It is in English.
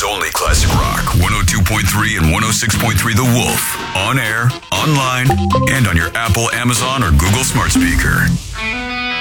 Chicago's only classic rock, 102.3 and 106.3 The Wolf. On air, online, and on your Apple, Amazon, or Google smart speaker.